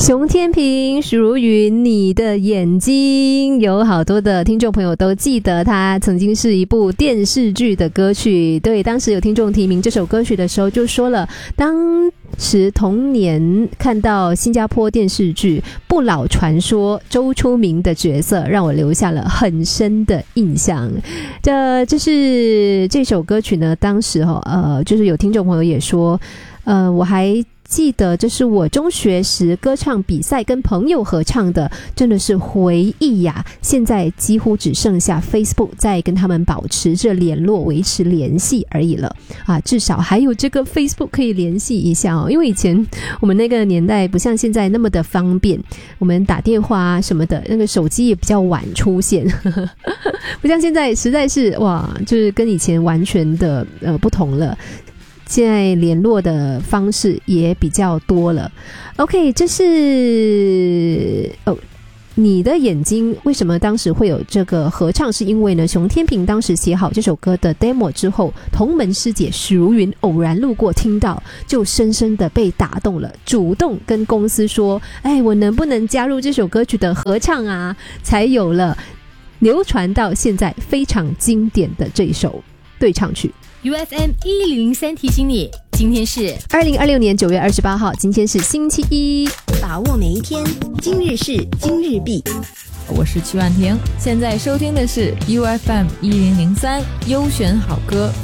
熊天平、许茹芸，你的眼睛，有好多的听众朋友都记得它曾经是一部电视剧的歌曲。对，当时有听众提名这首歌曲的时候就说了，当时童年看到新加坡电视剧《不老传说》周初明的角色，让我留下了很深的印象。就是这首歌曲呢，当时就是有听众朋友也说，我还记得这是我中学时歌唱比赛跟朋友合唱的，真的是回忆呀。现在几乎只剩下 Facebook 在跟他们保持着联络，维持联系而已了啊，至少还有这个 Facebook 可以联系一下哦。因为以前我们那个年代不像现在那么的方便，我们打电话啊什么的，那个手机也比较晚出现不像现在实在是哇，就是跟以前完全的不同了。现在联络的方式也比较多了。 OK， 这是你的眼睛为什么当时会有这个合唱，是因为呢熊天平当时写好这首歌的 demo 之后，同门师姐许茹芸偶然路过听到，就深深的被打动了，主动跟公司说，我能不能加入这首歌曲的合唱啊，才有了流传到现在非常经典的这一首对唱曲。 UFM 1003提醒你，今天是 2026年9月28号，今天是星期一， 把握每一天，今日事今日毕。 我是曲婉婷，现在收听的是 UFM 1003优选好歌